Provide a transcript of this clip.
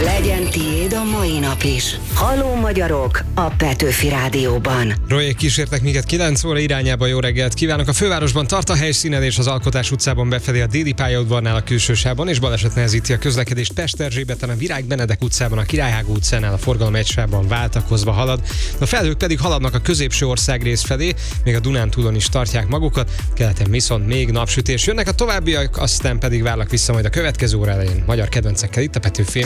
Legyen tiéd a mai nap is. Halló magyarok a Petőfi Rádióban. Royék kísértek minket 9 óra irányába, jó reggelt kívánok! A fővárosban tart a helyszínelés, az Alkotás utcában befelé a déli pályaudvarnál a külsősávban, és baleset nehezíti a közlekedést Pesterzsébeten, a Virág Benedek utcában, a Királyhágó utcánál a forgalom egy sávban váltakozva halad. A felhők pedig haladnak a középső országrész felé, még a Dunántúlon is tartják magukat, keleten viszont még napsütés. Jönnek a továbbiak, aztán pedig várlak vissza majd a következő óra elején magyar kedvencekkel itt a Petőfén.